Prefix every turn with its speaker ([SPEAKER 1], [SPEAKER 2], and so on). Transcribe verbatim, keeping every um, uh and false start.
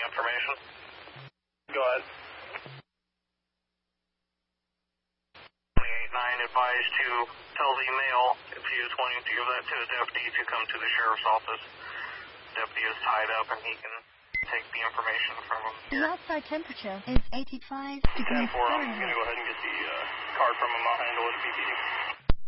[SPEAKER 1] information. Go ahead. twenty-eight nine advised to tell the male, if he is wanting to give that to a deputy, to come to the sheriff's office. Deputy is tied up and he can take the information from him.
[SPEAKER 2] The outside temperature is eighty-five degrees
[SPEAKER 1] ten four, I'm
[SPEAKER 2] Fahrenheit.
[SPEAKER 1] going to go ahead and get the uh, card from him. I'll handle it at B P D.